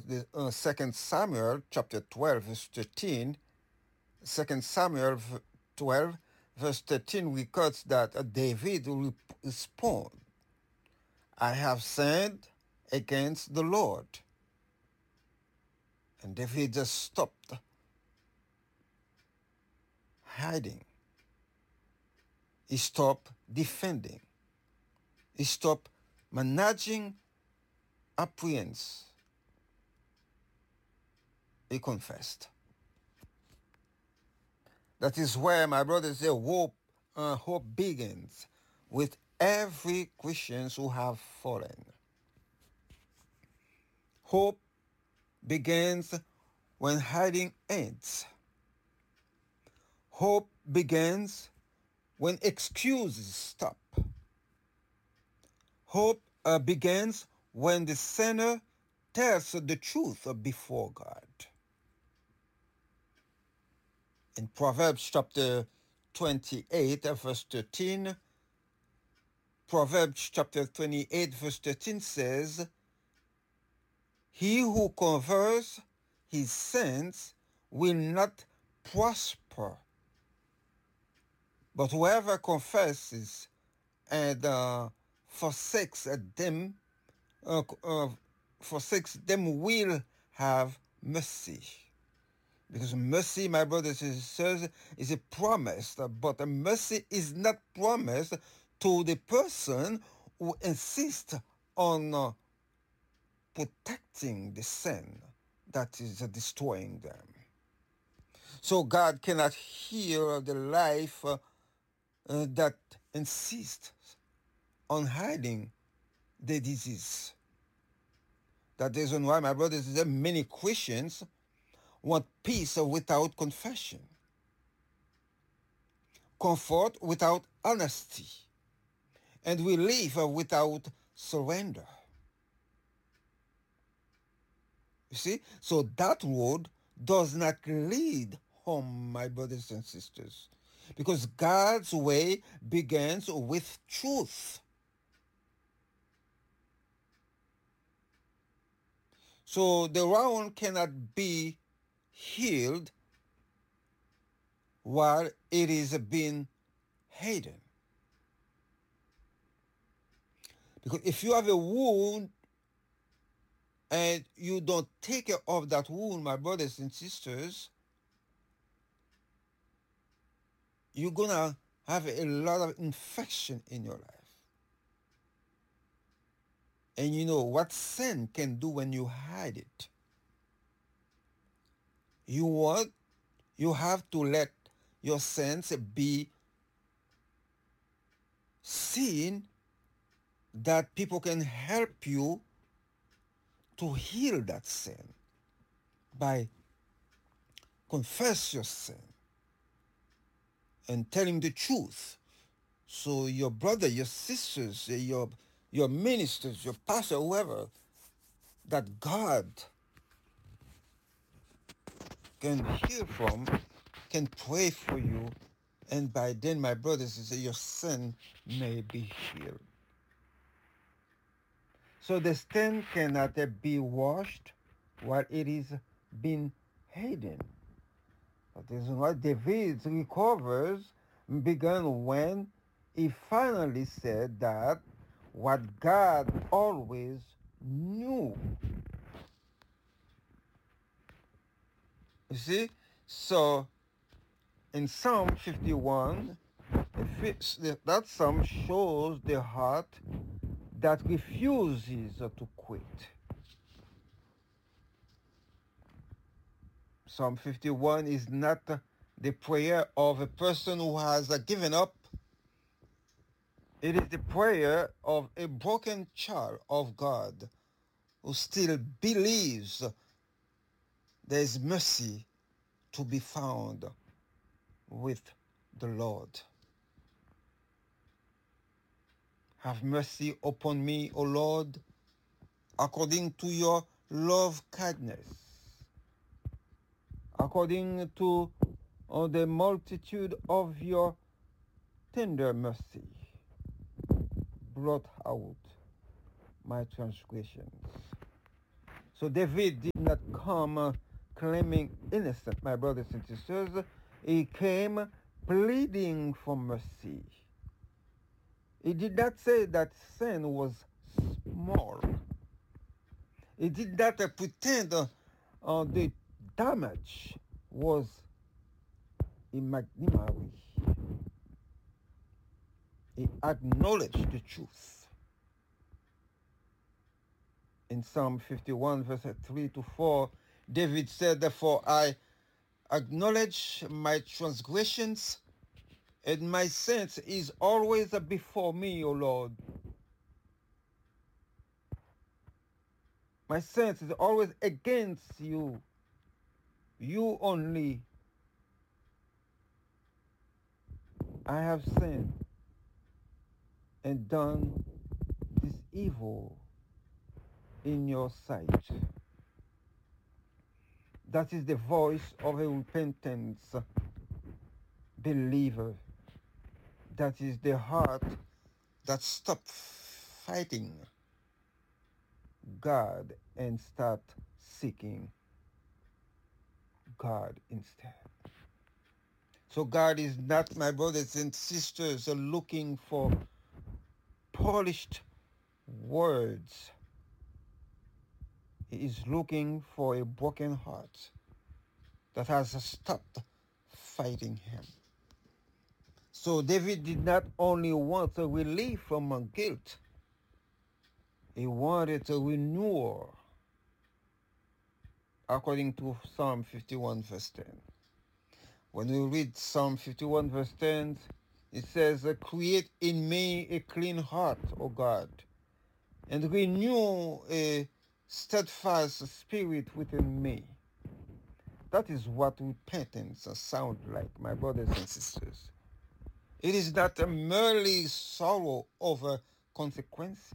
the 2 Samuel chapter 12, verse 13. 2 Samuel 12, verse 13 records that David will respond, I have sinned against the Lord. And David just stopped hiding. He stopped defending. He stopped managing appearance. He confessed. That is where, my brothers, say hope begins with every Christian who have fallen. Hope begins when hiding ends. Hope begins when excuses stop. Hope begins when the sinner tells the truth before God. In Proverbs chapter 28, verse 13, Proverbs chapter 28, verse 13 says, He who covers his sins will not prosper, but whoever confesses and forsakes them will have mercy. Because mercy, my brothers and sisters, is a promise, but mercy is not promised to the person who insists on protecting the sin that is destroying them. So God cannot heal the life that insists on hiding the disease. That is why, my brothers and sisters, many Christians want peace without confession, comfort without honesty, and relief without surrender. You see? So that road does not lead home, my brothers and sisters, because God's way begins with truth. So the wound cannot be healed while it is being hidden. Because if you have a wound and you don't take care of that wound, my brothers and sisters, you're going to have a lot of infection in your life. And you know what sin can do when you hide it. You have to let your sins be seen, that people can help you to heal that sin by confess your sin and telling the truth. So your brother, your sisters, your ministers, your pastor, whoever, that God can hear from, can pray for you, and by then, my brothers, your sin may be healed. So the sin cannot be washed while it is being hidden. That is why David recovers began when he finally said that what God always knew. You see? So in Psalm 51, that psalm shows the heart that refuses to quit. Psalm 51 is not the prayer of a person who has given up. It is the prayer of a broken child of God who still believes there is mercy to be found with the Lord. Have mercy upon me, O Lord, according to your love kindness, according to the multitude of your tender mercy. Blot out my transgressions. So David did not come claiming innocent, my brothers and sisters. He came pleading for mercy. He did not say that sin was small. He did not pretend the damage was imaginary. He acknowledged the truth. In Psalm 51, verses 3 to 4, David said, "Therefore I acknowledge my transgressions, and my sins is always before me, O Lord. My sins is always against you, you only. I have sinned and done this evil in your sight." That is the voice of a repentant believer. That is the heart that stops fighting God and start seeking God instead. So God is not, my brothers and sisters, looking for polished words. He is looking for a broken heart that has stopped fighting him. So David did not only want a relief from guilt, he wanted a renewal, according to Psalm 51, verse 10. When we read Psalm 51, verse 10, it says, "Create in me a clean heart, O God, and renew a steadfast spirit within me." That is what repentance sounds like, my brothers and sisters. It is not merely sorrow over consequences.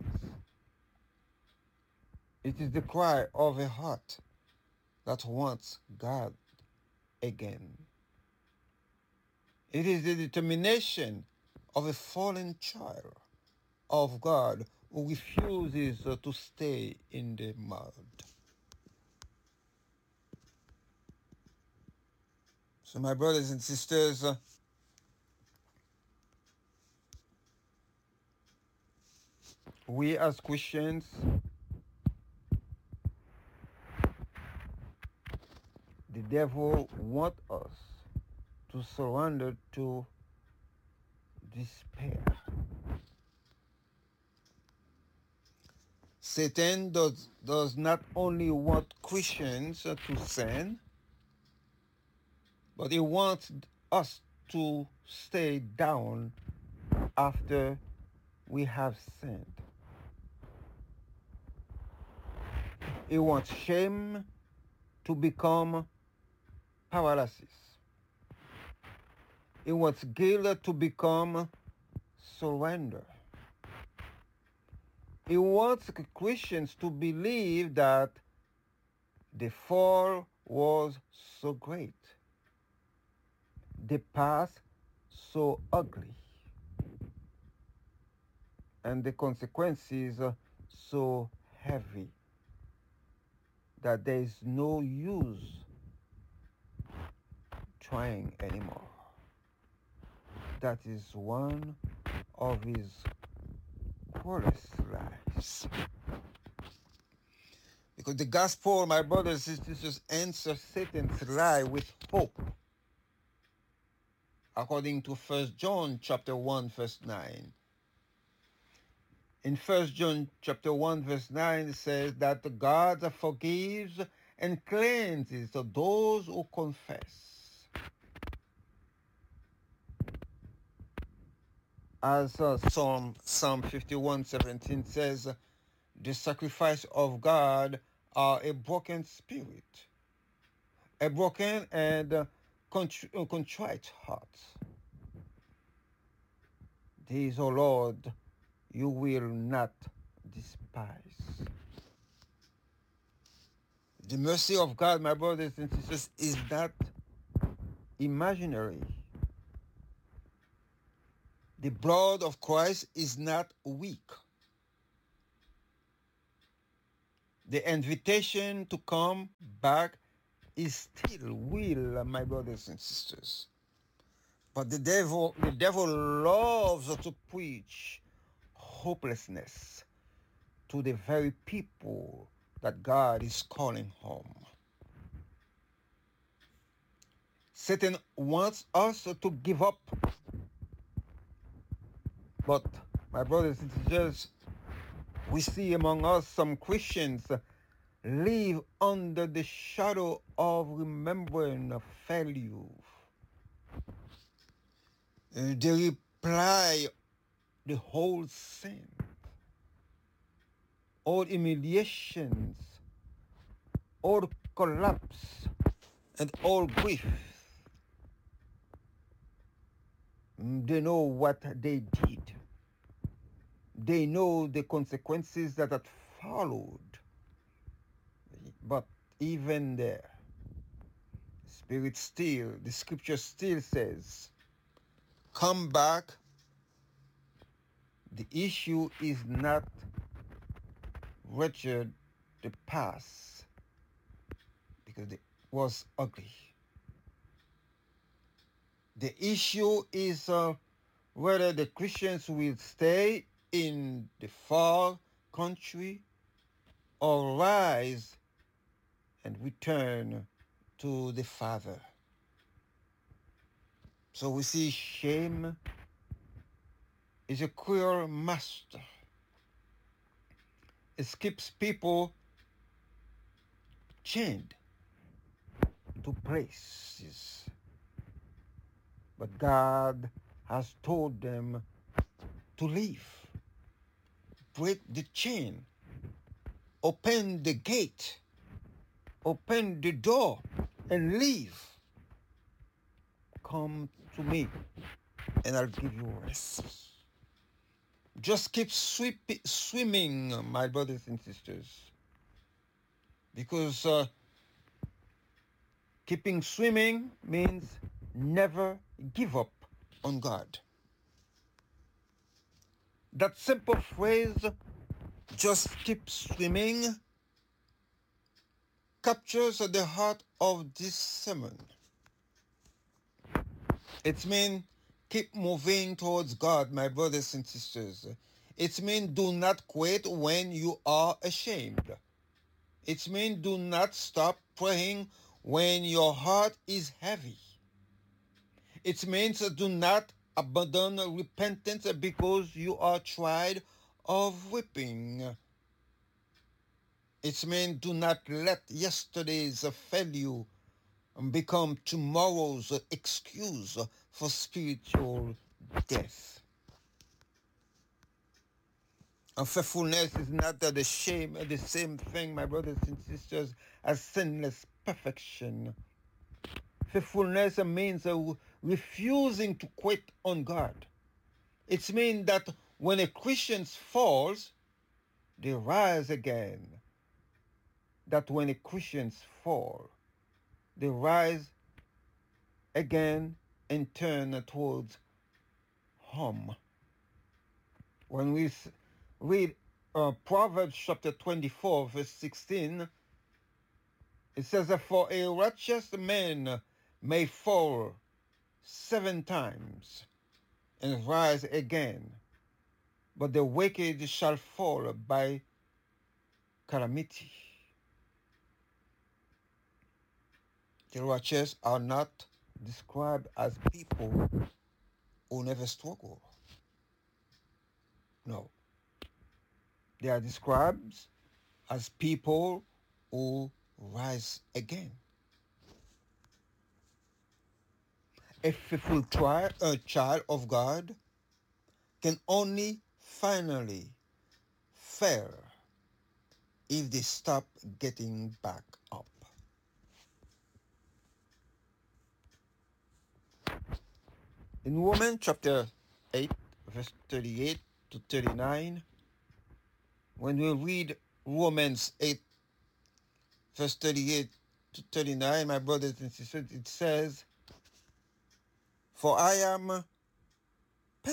It is the cry of a heart that wants God again. It is the determination of a fallen child of God who refuses to stay in the mud. So, my brothers and sisters, we as Christians, the devil wants us to surrender to despair. Satan does not only want Christians to sin, but he wants us to stay down after we have sinned. He wants shame to become paralysis. He wants guilt to become surrender. He wants Christians to believe that the fall was so great, the past so ugly, and the consequences so heavy that there is no use trying anymore. That is one of his cruelest lies. Because the gospel, my brothers and sisters, answers Satan's lie with hope. According to 1 John chapter 1, verse 9. In 1 John chapter 1, verse 9, it says that God forgives and cleanses those who confess. As Psalm 51:17 says, the sacrifice of God are a broken spirit, a broken and contrite heart. These, O Lord, you will not despise. The mercy of God, my brothers and sisters, is not imaginary. The blood of Christ is not weak. The invitation to come back is still real, my brothers and sisters. But the devil loves to preach hopelessness to the very people that God is calling home. Satan wants us to give up. But, my brothers and sisters, we see among us some Christians live under the shadow of remembering failure. They reply the whole sin, all humiliations, all collapse, and all grief. They know what they did. They know the consequences that had followed. But even there, the scripture still says, come back. The issue is not wretched, the past, because it was ugly. The issue is whether the Christians will stay in the far country or rise and return to the Father. So we see shame is a cruel master. It keeps people chained to places. But God has told them to leave. Break the chain. Open the gate. Open the door and leave. Come to me and I'll give you rest. Just keep swimming, my brothers and sisters. Because keeping swimming means never give up on God. That simple phrase, just keep swimming, captures the heart of this sermon. It means keep moving towards God, my brothers and sisters. It means do not quit when you are ashamed. It means do not stop praying when your heart is heavy. It means do not abandon repentance because you are tired of weeping. It means do not let yesterday's failure become tomorrow's excuse for spiritual death. Unfaithfulness is not the same thing, my brothers and sisters, as sinless perfection. Faithfulness means refusing to quit on God. It means that when a Christian falls, they rise again. That when a Christians fall, they rise again and turn towards home. When we read Proverbs chapter 24, verse 16, it says that for a righteous man may fall 7 times and rise again, but the wicked shall fall by calamity. The righteous are not described as people who never struggle. No. They are described as people who rise again. A faithful child of God can only finally fail if they stop getting back up. In Romans chapter 8, verse 38 to 39, when we read Romans 8, verse 38 to 39, my brothers and sisters, it says, for I am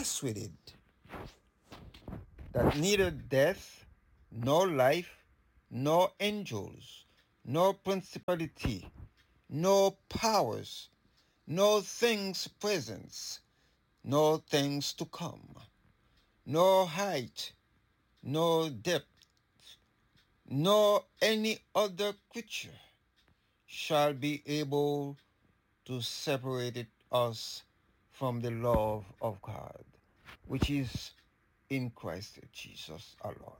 persuaded that neither death, nor life, nor angels, nor principality, nor powers, nor things present, nor things to come, nor height, nor depth, nor any other creature shall be able to separate us from the love of God, which is in Christ Jesus our Lord.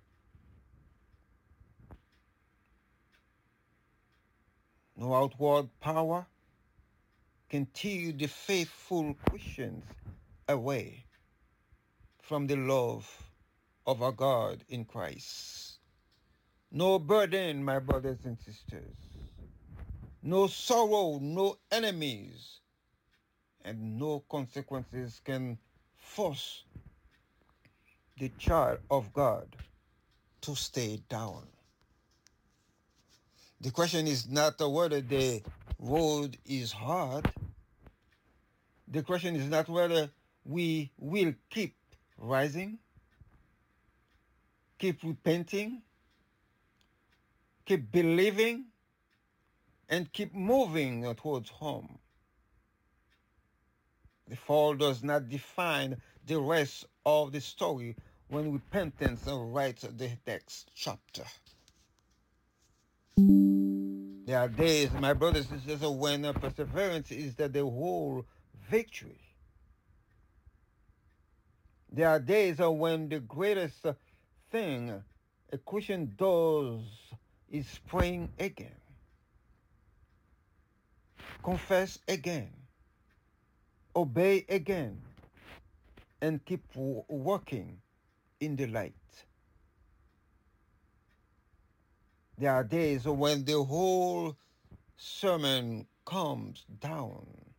No outward power can tear the faithful Christians away from the love of our God in Christ. No burden, my brothers and sisters. No sorrow, no enemies, and no consequences can force the child of God to stay down. The question is not whether the road is hard. The question is not whether we will keep rising, keep repenting, keep believing, and keep moving towards home. The fall does not define the rest of the story when repentance writes the next chapter. There are days, my brothers and sisters, when perseverance is the whole victory. There are days when the greatest thing a Christian does is praying again, confess again, obey again, and keep walking in the light. There are days when the whole sermon comes down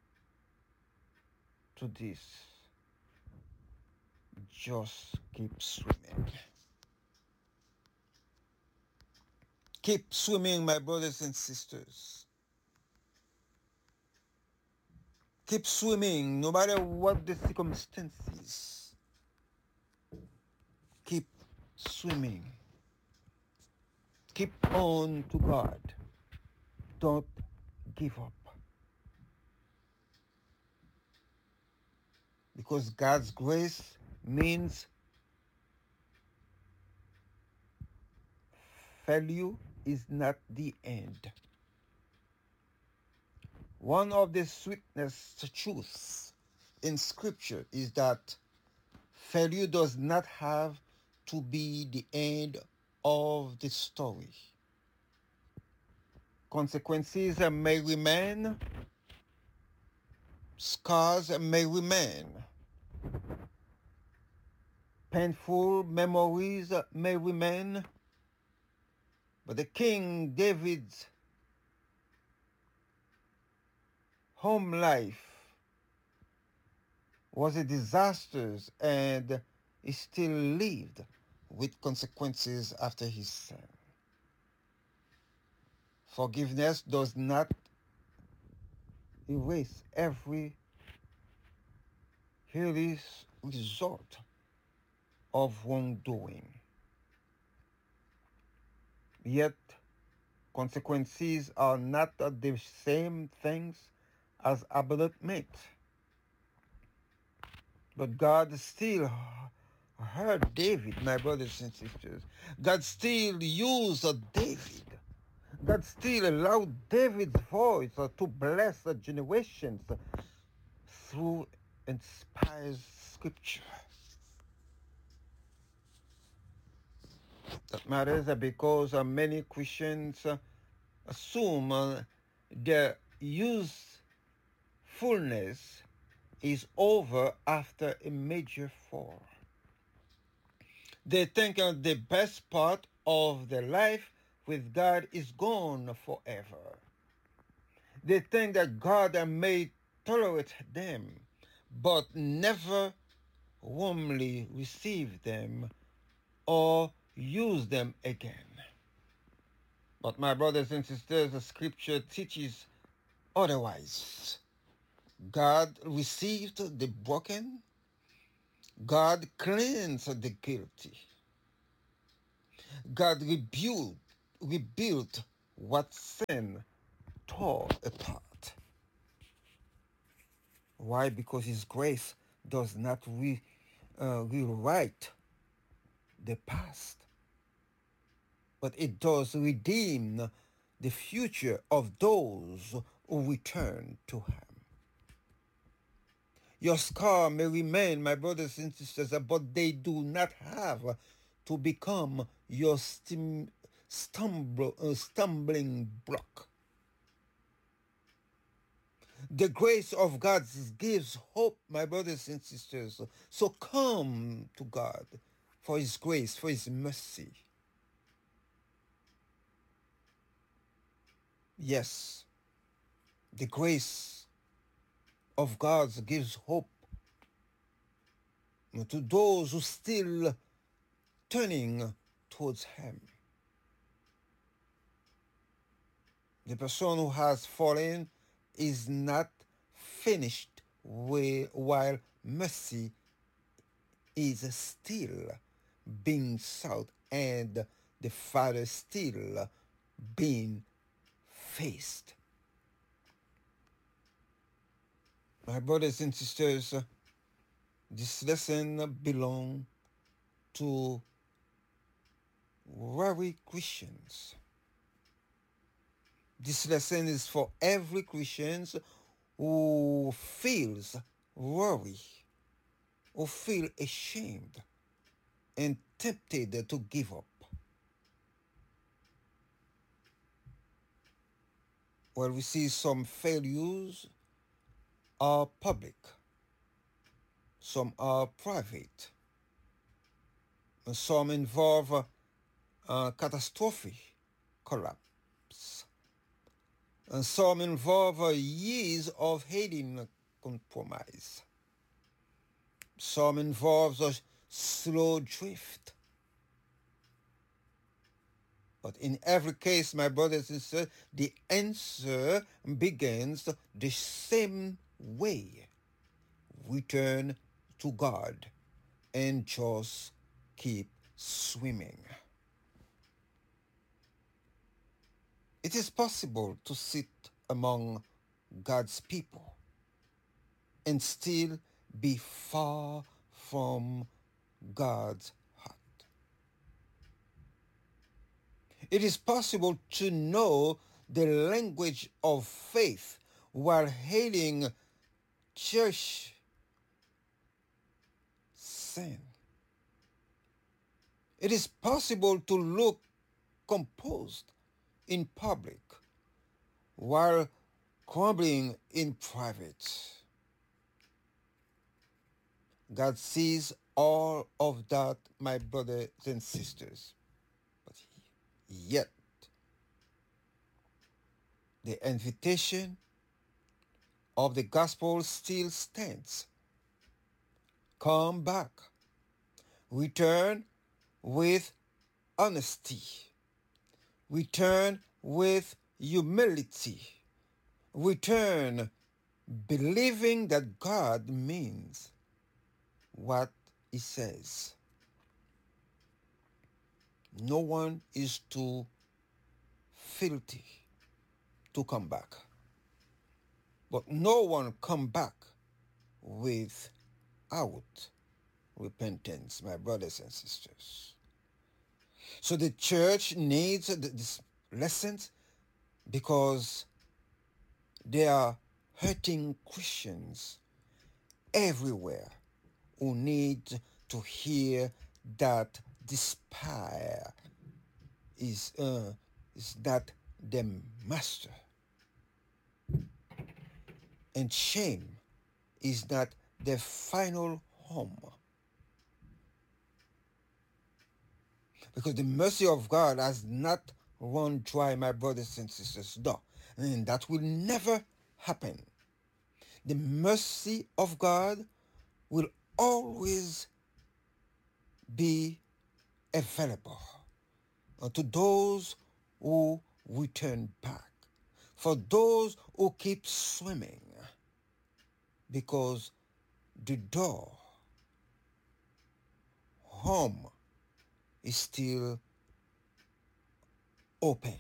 to this: just keep swimming. Keep swimming, my brothers and sisters. Keep swimming no matter what the circumstances. Keep swimming. Keep on to God. Don't give up. Because God's grace means failure is not the end. One of the sweetest truths in Scripture is that failure does not have to be the end of the story. Consequences may remain, scars may remain, painful memories may remain, but the King David's home life was a disaster, and he still lived with consequences after his sin. Forgiveness does not erase every hilarious result of wrongdoing. Yet, consequences are not the same things as abandonment. But God still heard David, my brothers and sisters. God still used David. God still allowed David's voice to bless the generations through inspired scripture. That matters because many Christians assume their usefulness is over after a major fall. They think the best part of their life with God is gone forever. They think that God may tolerate them, but never warmly receive them or use them again. But my brothers and sisters, the scripture teaches otherwise. God received the broken. God cleansed the guilty. God rebuilt what sin tore apart. Why? Because His grace does not rewrite the past, but it does redeem the future of those who return to Him. Your scar may remain, my brothers and sisters, but they do not have to become your stumbling block. The grace of God gives hope, my brothers and sisters. So come to God for His grace, for His mercy. Yes, the grace of God gives hope to those who still turning towards Him. The person who has fallen is not finished while mercy is still being sought and the Father still being faced. My brothers and sisters, this lesson belongs to weary Christians. This lesson is for every Christian who feels worry, who feel ashamed and tempted to give up. Well, we see some failures are public, some are private, and some involve catastrophic collapse, and some involve years of hidden compromise. Some involves a slow drift. But in every case, my brothers and sisters, the answer begins the same way. Return to God and just keep swimming. It is possible to sit among God's people and still be far from God's heart. It is possible to know the language of faith while hating church sin. It is possible to look composed in public while crumbling in private. God sees all of that, my brothers and sisters. But yet, the invitation of the gospel still stands. Come back. Return with honesty. Return with humility. Return believing that God means what He says. No one is too filthy to come back. But no one come back without repentance, my brothers and sisters. So the church needs these lessons because there are hurting Christians everywhere who need to hear that despair is not their master, and shame is not their final home. Because the mercy of God has not run dry, my brothers and sisters. No, and that will never happen. The mercy of God will always be available to those who return back, for those who keep swimming, because the door home is still open.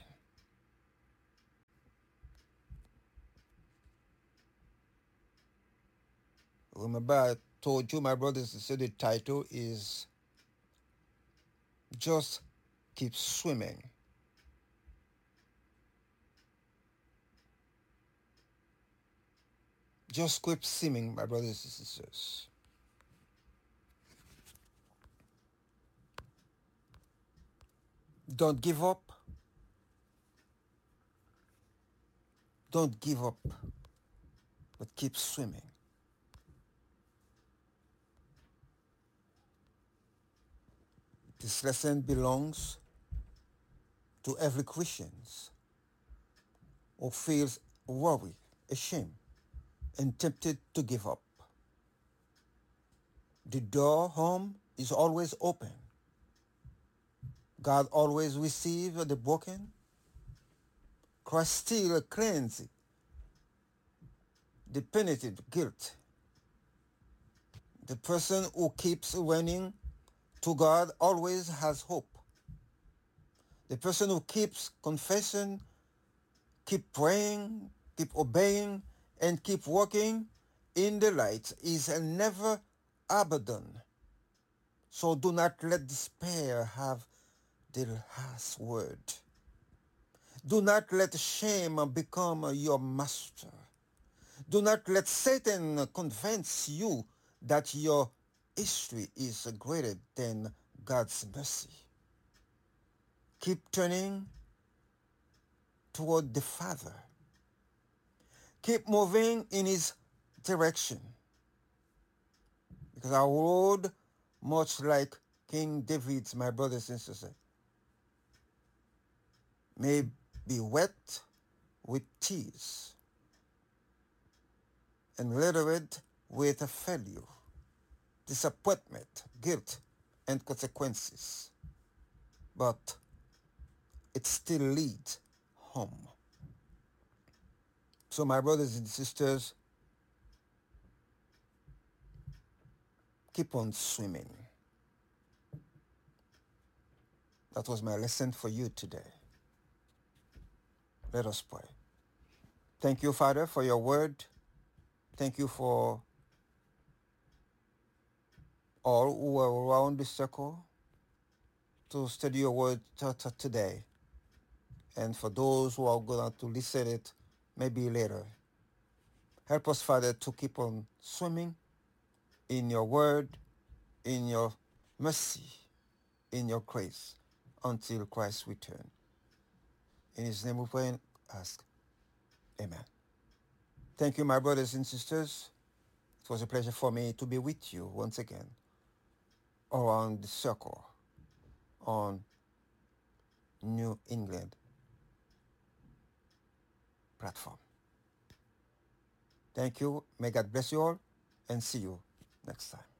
Remember, I told you, my brothers and sisters, the title is Just Keep Swimming. Just keep swimming, my brothers and sisters. Don't give up. Don't give up, but keep swimming. This lesson belongs to every Christian who feels worried, ashamed, and tempted to give up. The door home is always open. God always receives the broken. Christ still cleanses the penitent guilt. The person who keeps running to God always has hope. The person who keeps confessing, keep praying, keep obeying, and keep walking in the light is never abandoned. So do not let despair have the last word. Do not let shame become your master. Do not let Satan convince you that your history is greater than God's mercy. Keep turning toward the Father. Keep moving in His direction. Because our road, much like King David's, my brothers and sisters, may be wet with tears and littered with failure, disappointment, guilt, and consequences. But it still leads home. So, my brothers and sisters, keep on swimming. That was my lesson for you today. Let us pray. Thank you, Father, for your word. Thank you for all who are around the circle to study your word today. And for those who are going to listen it maybe later. Help us, Father, to keep on swimming in your word, in your mercy, in your grace, until Christ return. In his name we pray and ask. Amen. Thank you, my brothers and sisters. It was a pleasure for me to be with you once again around the circle on New England platform. Thank you. May God bless you all and see you next time.